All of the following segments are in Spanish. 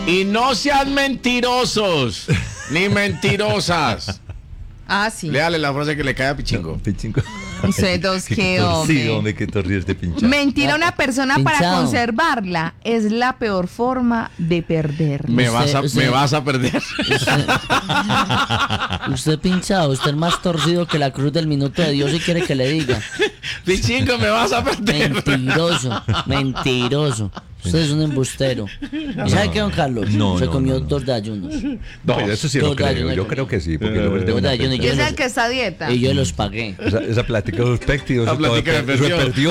Y no sean mentirosos, ni mentirosas. Ah, sí. Léale la frase que le cae a Pichingo. Pichingo. Ustedes dos, qué Sí, hombre. hombre, que torcido este pinchado. Mentir a una persona para Pinchado. conservarla es la peor forma de perder. Me Usted- vas a perder. Usted pinchado, usted es más torcido que la cruz del minuto de Dios y quiere que le diga. Pichingo, me vas a perder. Mentiroso, mentiroso. Usted es un embustero. ¿Y sabe qué, don Carlos? No, Se no, comió no, no. 2 de ayunos. No, eso sí lo Dos creo. gallos, Yo ¿no? creo que sí, porque yo de Dos una gallos, persona- ¿Quién es el que está a dieta? Y yo los pagué. Esa plática de los pectidos. La eso todo plática de se perdió.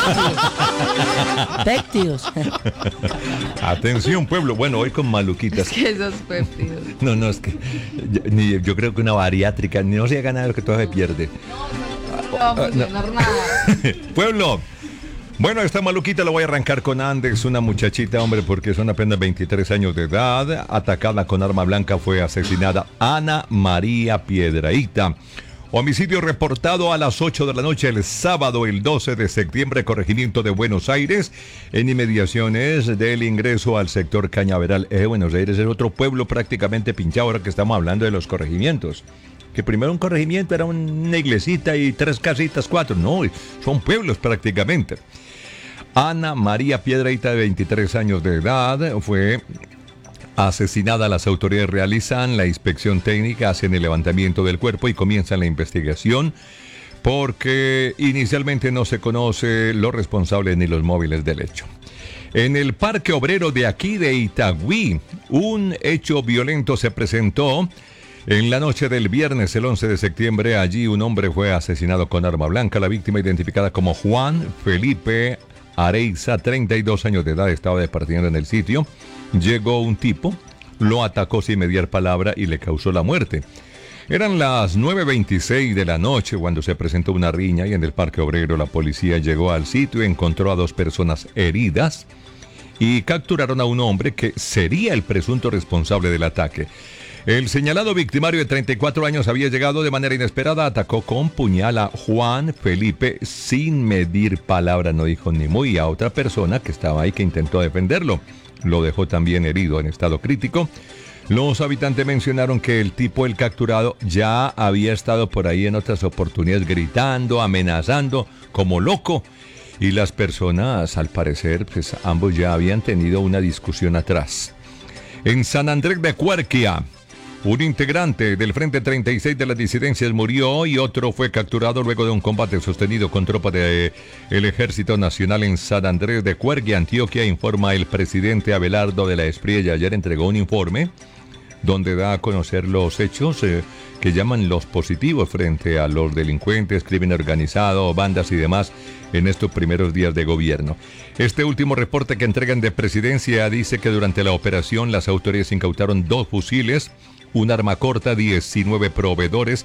Péctidos. Atención, pueblo. Bueno, hoy con maluquitas. Que esos péptidos. No, es que yo creo que una bariátrica no se gana lo que todavía pierde. No va a funcionar nada. Pueblo. Bueno, esta maluquita la voy a arrancar con Andes, una muchachita, hombre, porque son apenas 23 años de edad. Atacada con arma blanca fue asesinada Ana María Piedrahíta. Homicidio reportado a las 8 de la noche el sábado, el 12 de septiembre, corregimiento de Buenos Aires, en inmediaciones del ingreso al sector Cañaveral. Buenos Aires es otro pueblo prácticamente pinchado ahora que estamos hablando de los corregimientos. Que primero un corregimiento era una iglesita y 3 casitas, 4. No, son pueblos prácticamente. Ana María Piedrahíta, de 23 años de edad, fue asesinada. Las autoridades realizan la inspección técnica, hacen el levantamiento del cuerpo y comienzan la investigación porque inicialmente no se conoce los responsables ni los móviles del hecho. En el Parque Obrero de aquí de Itagüí, un hecho violento se presentó en la noche del viernes, el 11 de septiembre. Allí un hombre fue asesinado con arma blanca. La víctima, identificada como Juan Felipe Areiza, 32 años de edad, estaba departiendo en el sitio. Llegó un tipo, lo atacó sin mediar palabra y le causó la muerte. Eran las 9:26 de la noche cuando se presentó una riña y en el Parque Obrero la policía llegó al sitio y encontró a 2 personas heridas y capturaron a un hombre que sería el presunto responsable del ataque. El señalado victimario de 34 años había llegado de manera inesperada, atacó con puñal a Juan Felipe sin medir palabra, no dijo ni muy, a otra persona que estaba ahí que intentó defenderlo. Lo dejó también herido en estado crítico. Los habitantes mencionaron que el tipo, el capturado, ya había estado por ahí en otras oportunidades gritando, amenazando, como loco. Y las personas, al parecer, pues ambos ya habían tenido una discusión atrás. En San Andrés de Cuerquia, un integrante del Frente 36 de las disidencias murió y otro fue capturado luego de un combate sostenido con tropas del Ejército Nacional en San Andrés de Cuerquia, Antioquia, informa el presidente Abelardo de la Espriella. Ayer entregó un informe donde da a conocer los hechos que llaman los positivos frente a los delincuentes, crimen organizado, bandas y demás en estos primeros días de gobierno. Este último reporte que entregan de presidencia dice que durante la operación las autoridades incautaron 2 fusiles, un arma corta, 19 proveedores,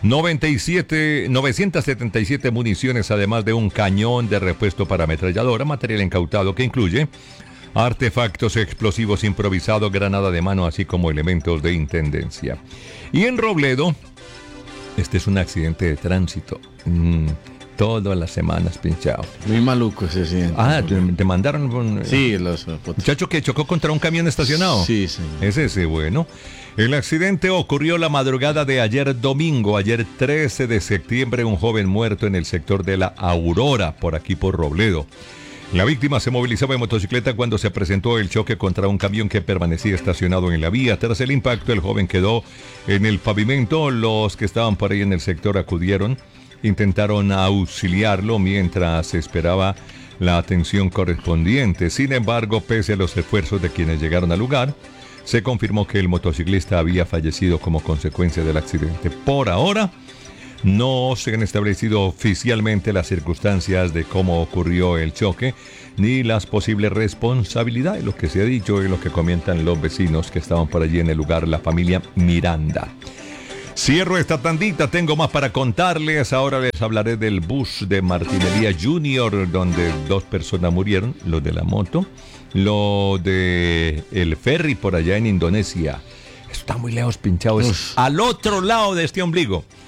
977 municiones, además de un cañón de repuesto para ametralladora, material incautado que incluye artefactos explosivos improvisados, granada de mano, así como elementos de intendencia. Y en Robledo, este es un accidente de tránsito. Todas las semanas pinchado. Muy maluco ese accidente. Ah, te mandaron... Sí, los fotos. Muchacho que chocó contra un camión estacionado. Sí, sí. Es ese, bueno. El accidente ocurrió la madrugada de ayer domingo, ayer 13 de septiembre, un joven muerto en el sector de la Aurora, por aquí por Robledo. La víctima se movilizaba en motocicleta cuando se presentó el choque contra un camión que permanecía estacionado en la vía. Tras el impacto, el joven quedó en el pavimento. Los que estaban por ahí en el sector acudieron, intentaron auxiliarlo mientras se esperaba la atención correspondiente. Sin embargo, pese a los esfuerzos de quienes llegaron al lugar, se confirmó que el motociclista había fallecido como consecuencia del accidente. Por ahora, no se han establecido oficialmente las circunstancias de cómo ocurrió el choque, ni las posibles responsabilidades. Lo que se ha dicho y lo que comentan los vecinos que estaban por allí en el lugar, la familia Miranda. Cierro esta tandita, tengo más para contarles. Ahora les hablaré del bus de Martinelli Junior, donde 2 personas murieron, los de la moto, lo de el ferry por allá en Indonesia. Esto está muy lejos, pinchado, es al otro lado de este ombligo.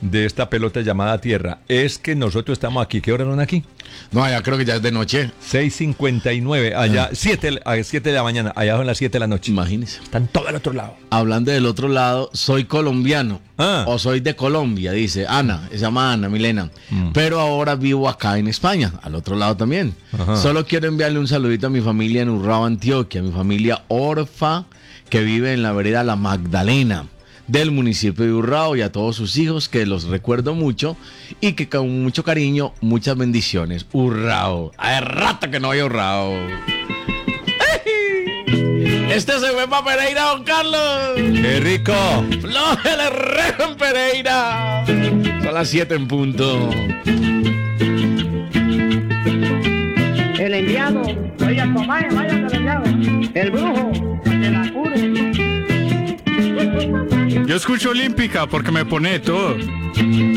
de esta pelota llamada Tierra es que nosotros estamos aquí. ¿Qué hora son aquí? No, allá creo que ya es de noche. 6:59, allá 7 de la mañana, allá son las 7 de la noche. Imagínese. Están todo al otro lado. Hablando del otro lado, soy colombiano. Ah. O soy de Colombia, dice Ana. Se llama Ana Milena. Pero ahora vivo acá en España, al otro lado también. Ajá. Solo quiero enviarle un saludito a mi familia en Urrao, Antioquia. Mi familia Orfa, que vive en la vereda La Magdalena del municipio de Urrao, y a todos sus hijos, que los recuerdo mucho y que con mucho cariño, muchas bendiciones. Urrao. Hace rato que no voy a Urrao. Este se fue para Pereira, don Carlos. ¡Qué rico! ¡Flójele rejo en Pereira! Son las 7 en punto. El enviado, oiga, Tomás, vaya el enviado. El brujo, de la cura. Yo escucho Olímpica porque me pone de todo.